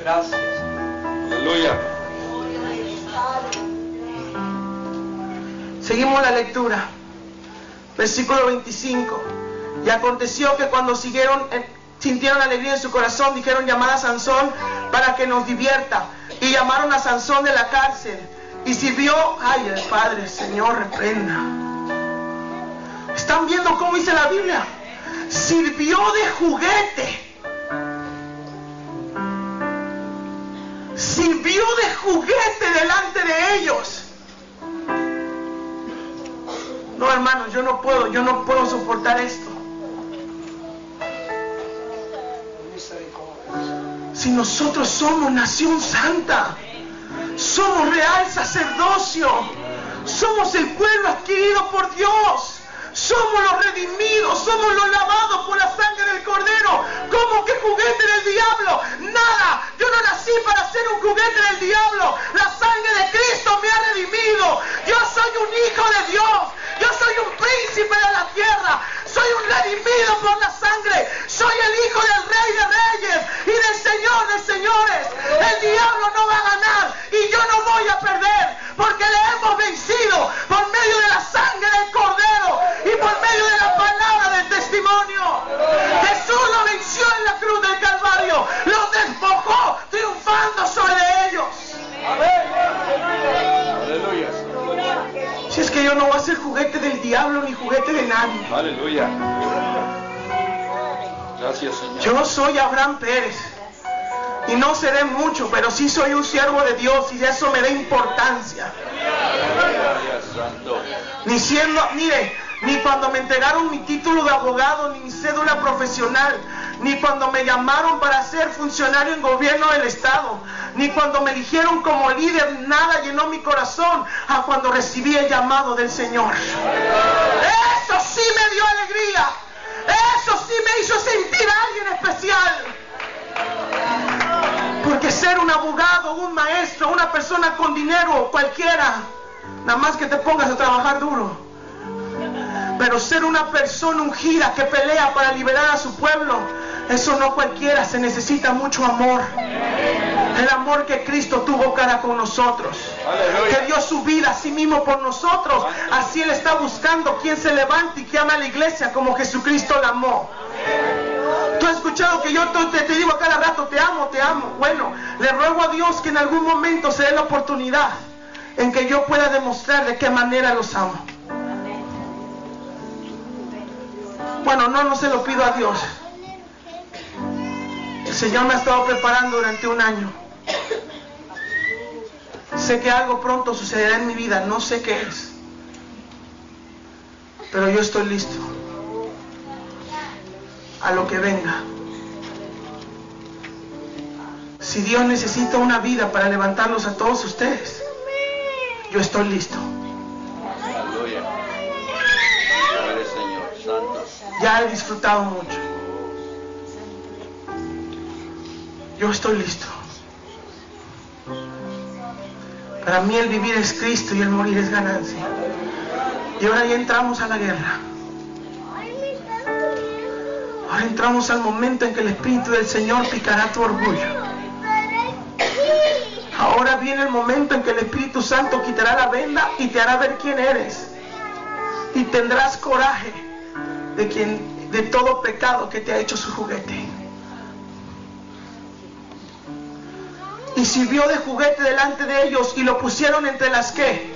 Gracias. Aleluya. Seguimos la lectura. Versículo 25. Y aconteció que cuando sintieron alegría en su corazón, dijeron: llamad a Sansón para que nos divierta. Y llamaron a Sansón de la cárcel. Y sirvió, ay, el Padre, Señor, reprenda. ¿Están viendo cómo dice la Biblia? Sirvió de juguete. Sirvió de juguete delante de ellos. No, hermanos, yo no puedo soportar esto. Si nosotros somos nación santa, somos real sacerdocio, somos el pueblo adquirido por Dios, somos los redimidos, somos los lavados por la sangre del Cordero. ¿Cómo que juguete del diablo? Nada, yo no nací para ser un juguete del diablo. La sangre de Cristo me ha redimido. Yo soy un hijo de Dios, yo soy un príncipe de la tierra, soy un redimido por la sangre, soy el hijo del Rey de Reyes y del Señor de Señores. El diablo no va a ganar y yo no voy a perder, porque le hemos vencido por medio de la sangre del Cordero y por medio de la palabra del testimonio. Jesús lo venció en la cruz del Calvario, los despojó triunfando sobre ellos. Aleluya. Si es que yo no voy a ser juguete del diablo ni juguete de nadie. Aleluya. Gracias, Señor. Yo soy Abraham Pérez y no seré mucho, pero sí soy un siervo de Dios y eso me da importancia. Ni cuando me entregaron mi título de abogado, ni mi cédula profesional, ni cuando me llamaron para ser funcionario en gobierno del Estado, ni cuando me eligieron como líder, nada llenó mi corazón a cuando recibí el llamado del Señor. Eso sí me dio alegría. Eso sí me hizo sentir a alguien especial. Porque ser un abogado, un maestro, una persona con dinero, cualquiera, nada más que te pongas a trabajar duro. Pero ser una persona ungida que pelea para liberar a su pueblo, eso no cualquiera, se necesita mucho amor. El amor que Cristo tuvo para con nosotros. Aleluya. Que dio su vida a sí mismo por nosotros. Así Él está buscando quien se levante y que ama a la iglesia como Jesucristo la amó. Tú has escuchado que yo te digo a cada rato: te amo, te amo. Bueno, le ruego a Dios que en algún momento se dé la oportunidad en que yo pueda demostrar de qué manera los amo. Bueno, no se lo pido a Dios. El Señor me ha estado preparando durante un año. Sé que algo pronto sucederá en mi vida, no sé qué es, pero yo estoy listo a lo que venga. Si Dios necesita una vida para levantarlos a todos ustedes, yo estoy listo. Aleluya. Señor Santo. Ya he disfrutado mucho. Yo estoy listo. Para mí el vivir es Cristo y el morir es ganancia. Y ahora ya entramos a la guerra. Ahora entramos al momento en que el Espíritu del Señor picará tu orgullo. Ahora viene el momento en que el Espíritu Santo quitará la venda y te hará ver quién eres. Y tendrás coraje de todo pecado que te ha hecho su juguete. Y sirvió de juguete delante de ellos y lo pusieron entre las ¿qué?